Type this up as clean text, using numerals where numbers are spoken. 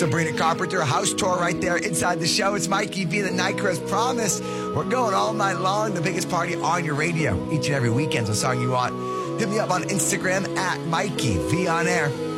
Sabrina Carpenter, house tour right there inside the show. It's Mikey V, the Night Crew, as promised. We're going all night long. The biggest party on your radio each and every weekend. So, song you want, hit me up on Instagram at Mikey V on Air.